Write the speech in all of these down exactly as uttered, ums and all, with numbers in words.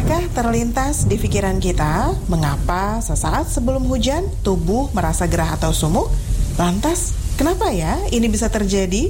Pernahkah terlintas di pikiran kita mengapa sesaat sebelum hujan tubuh merasa gerah atau sumuk? Lantas, kenapa ya ini bisa terjadi?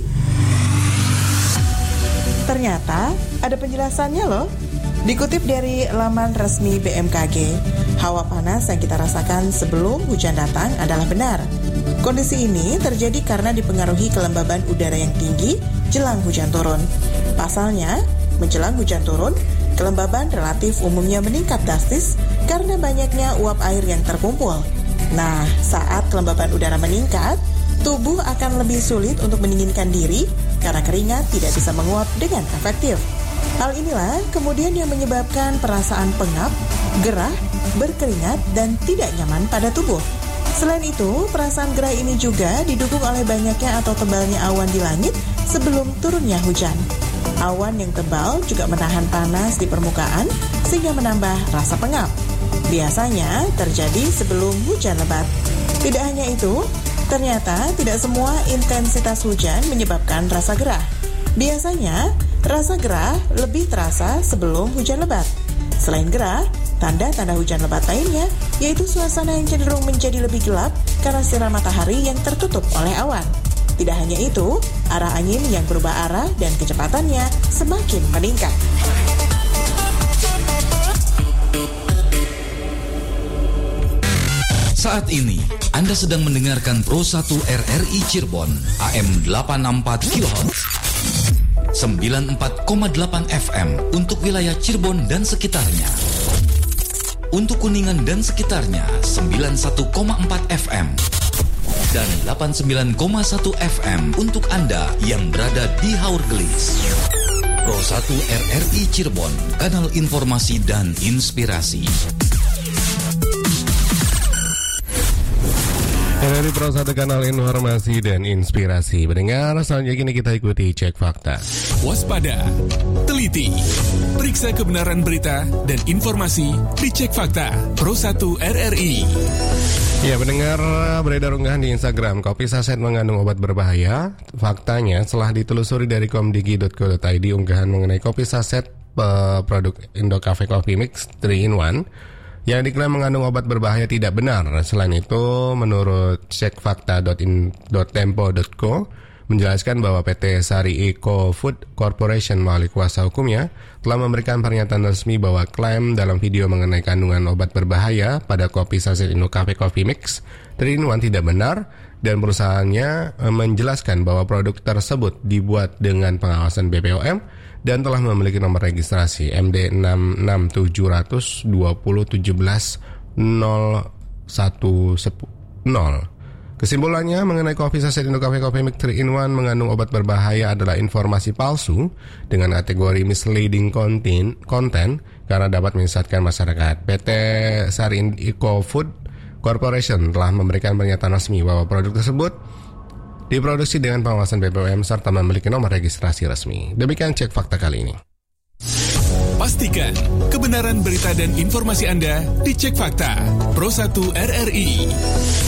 Ternyata ada penjelasannya loh. Dikutip dari laman resmi B M K G, hawa panas yang kita rasakan sebelum hujan datang adalah benar. Kondisi ini terjadi karena dipengaruhi kelembaban udara yang tinggi jelang hujan turun. Pasalnya, menjelang hujan turun, kelembaban relatif umumnya meningkat drastis karena banyaknya uap air yang terkumpul. Nah, saat kelembaban udara meningkat, tubuh akan lebih sulit untuk mendinginkan diri karena keringat tidak bisa menguap dengan efektif. Hal inilah kemudian yang menyebabkan perasaan pengap, gerah, berkeringat, dan tidak nyaman pada tubuh. Selain itu, perasaan gerah ini juga didukung oleh banyaknya atau tebalnya awan di langit sebelum turunnya hujan. Awan yang tebal juga menahan panas di permukaan sehingga menambah rasa pengap. Biasanya terjadi sebelum hujan lebat. Tidak hanya itu, ternyata tidak semua intensitas hujan menyebabkan rasa gerah. Biasanya, rasa gerah lebih terasa sebelum hujan lebat. Selain gerah, tanda-tanda hujan lebat lainnya yaitu suasana yang cenderung menjadi lebih gelap karena sinar matahari yang tertutup oleh awan. Tidak hanya itu, arah angin yang berubah arah dan kecepatannya semakin meningkat. Saat ini, Anda sedang mendengarkan Pro satu R R I Cirebon, A M delapan enam empat kilohertz, sembilan puluh empat koma delapan F M untuk wilayah Cirebon dan sekitarnya. Untuk Kuningan dan sekitarnya, sembilan puluh satu koma empat F M. Dan delapan puluh sembilan koma satu F M untuk Anda yang berada di Haurgelis. Pro satu R R I Cirebon, kanal informasi dan inspirasi. Dari Pro satu kanal informasi dan inspirasi. Mendengar, selanjutnya kita ikuti cek fakta. Waspada, teliti, periksa kebenaran berita dan informasi di Cek Fakta Pro satu R R I. Ya, mendengar, beredar unggahan di Instagram, kopi saset mengandung obat berbahaya. Faktanya, setelah ditelusuri dari komdigi dot co dot i d, unggahan mengenai kopi saset uh, produk Indocafe Coffee Mix three in one yang diklaim mengandung obat berbahaya tidak benar. Selain itu, menurut cek fakta dot in dot tempo dot co menjelaskan bahwa P T Sari Eco Food Corporation melalui kuasa hukumnya telah memberikan pernyataan resmi bahwa klaim dalam video mengenai kandungan obat berbahaya pada kopi saset Indocafe Coffee Mix three in one tidak benar, dan perusahaannya menjelaskan bahwa produk tersebut dibuat dengan pengawasan B P O M dan telah memiliki nomor registrasi M D enam enam tujuh dua nol satu tujuh nol satu nol. Kesimpulannya, mengenai kopi saset Indocafe Coffee Mix three in one mengandung obat berbahaya adalah informasi palsu dengan kategori misleading content, content karena dapat menyesatkan masyarakat. P T Sari Eco Food Corporation telah memberikan pernyataan resmi bahwa produk tersebut diproduksi dengan pengawasan B P O M serta memiliki nomor registrasi resmi. Demikian cek fakta kali ini. Pastikan kebenaran berita dan informasi Anda di Cek Fakta Pro satu R R I.